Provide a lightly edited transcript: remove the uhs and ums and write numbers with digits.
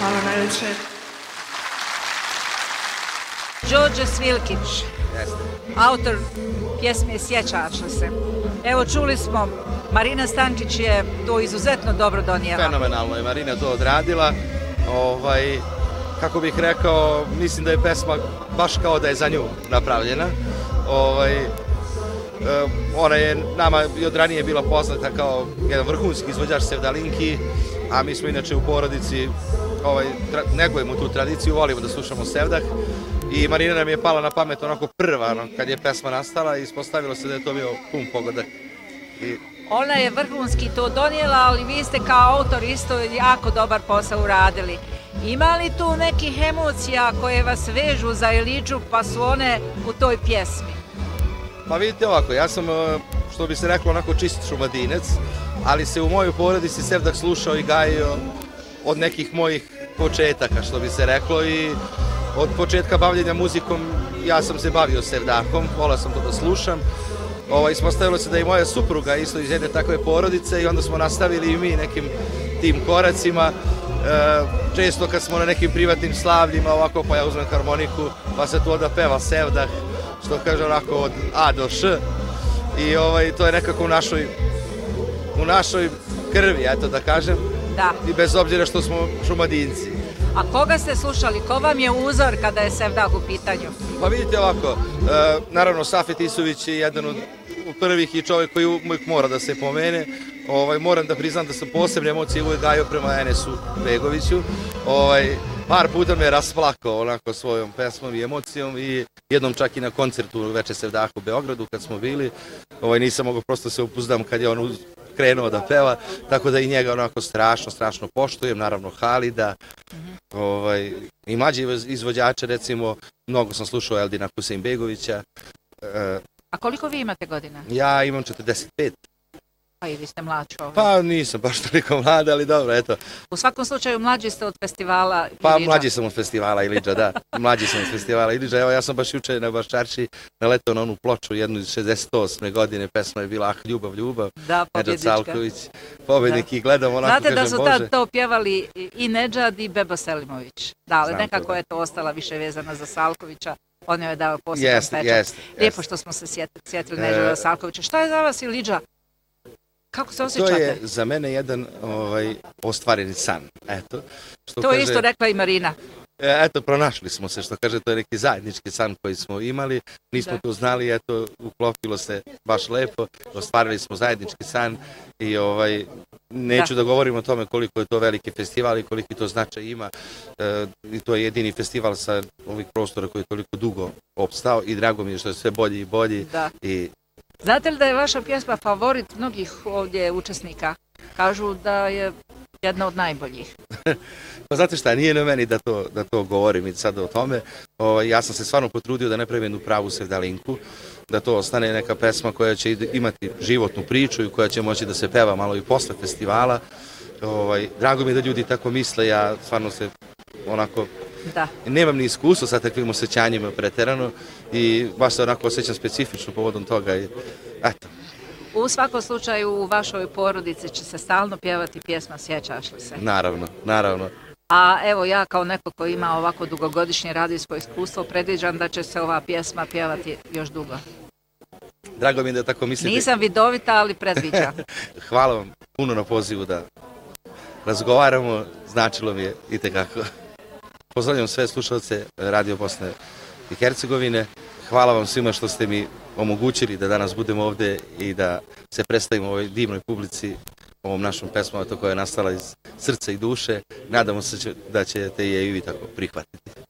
Hvala najljepše. Đorđe Svilkić, autor pjesme Sjećaš li se? Evo čuli smo, Marina Stančić je to izuzetno dobro donijela. Fenomenalno je Marina to odradila. Kako bih rekao, mislim da je pesma baš kao da je za nju napravljena. Ona je nama i od ranije bila poznata kao jedan vrhunski izvođač sevdalinki, a mi smo inače u porodici negujemo tu tradiciju, volimo da slušamo sevdah. I Marina nam je pala na pamet onako prva, kad je pesma nastala i ispostavilo se da je to bio pun pogodak. Ona je vrhunski to donijela, ali vi ste kao autor isto jako dobar posao uradili. Ima li tu nekih emocija koje vas vežu za Elidžu pa su one u toj pjesmi? Pa vidite ovako, ja sam, što bi se reklo, onako čist šumadinec, ali se u mojoj porodici sevdah slušao i gajio od nekih mojih početaka, što bi se reklo, i od početka bavljenja muzikom ja sam se bavio sevdahom, volao sam to da slušam. Ispostavilo se da i moja supruga isto iz jedne takve porodice i onda smo nastavili i mi nekim tim koracima. Često kad smo na nekim privatnim slavljima, ovako pa ja uzmem harmoniku, pa se tu onda peva sevdah, što kaže onako od A do Š. I to je nekako u našoj krvi, eto da kažem. Da. I bez obzira što smo šumadinci. A koga ste slušali? Ko vam je uzor kada je sevdah u pitanju? Pa vidite ovako, naravno Safet Isović je jedan od prvih i čovjek koji uvijek mora da se pomene. Moram da priznam da sam posebne emocije uvijek gajio prema Enesu Begoviću. Par puta me rasplakao onako svojom pesmom i emocijom i jednom čak i na koncertu Veče sevdaha u Beogradu kad smo bili. Nisam mogao prosto se upuzdam kad je on krenuo da peva, tako da i njega onako strašno poštujem, naravno Halida. I mlađi izvođače, recimo, mnogo sam slušao Eldina Huseinbegovića. A koliko vi imate godina? Ja imam 45. Pa i vi ste mlad čovjek. Pa nisam baš toliko mlad, ali dobro, eto. U svakom slučaju mlađi ste od festivala Elidža. Pa mlađi sam od festivala Elidža, da. Mlađi sam od festivala Elidža. Evo, ja sam baš juče na Baščarši naletao na onu ploču, jednu iz 68. godine, pesma je bila Ah, ljubav, ljubav. Da, pobjednička. Nedžad Salković, pobjednik, i gledam onako, znate kažem, da su Bože. to pjevali i Nedžad i Bebo Selimović. Da, ali nekako je to ostala više vezana za Salkovića. On je dao poseban pečat. Lijepo što smo se sjetili Nedžada Salkovića. Šta je za vas Elidža? Kako se osjećate? To je za mene jedan ostvareni san. Eto, to je isto rekla i Marina. Eto, pronašli smo se, što kaže, to je neki zajednički san koji smo imali. Nismo to znali, eto, uklopilo se baš lepo. Ostvarili smo zajednički san i neću da govorim o tome koliko je to veliki festival i koliki to značaj ima. I to je jedini festival sa ovih prostora koji je toliko dugo opstao i drago mi je što je sve bolji i bolji. Znate li da je vaša pjesma favorit mnogih ovdje učesnika? Kažu da je jedna od najboljih. Pa znate šta, nije na meni da to govorim i sad o tome. Ja sam se stvarno potrudio da napravim jednu pravu sevdalinku, da to ostane neka pesma koja će imati životnu priču i koja će moći da se peva malo i posle festivala. Drago mi je da ljudi tako misle, ja stvarno se onako... Nemam ni iskustvo sa takvim osjećanjima preterano i baš se onako osjećam specifično povodom toga i eto. U svakom slučaju u vašoj porodici će se stalno pjevati pjesma Sjećaš li se? Naravno. A evo ja kao neko koji ima ovako dugogodišnje radijsko iskustvo predviđam da će se ova pjesma pjevati još dugo. Drago mi je da tako mislite. Nisam vidovita, ali predviđam. Hvala vam puno na pozivu da razgovaramo, značilo mi je itekako. Pozdravljam sve slušalce Radio Bosne i Hercegovine. Hvala vam svima što ste mi omogućili da danas budemo ovdje i da se predstavimo ovoj divnoj publici, ovom našom pesmom koja je nastala iz srca i duše. Nadamo se da ćete je i vi tako prihvatiti.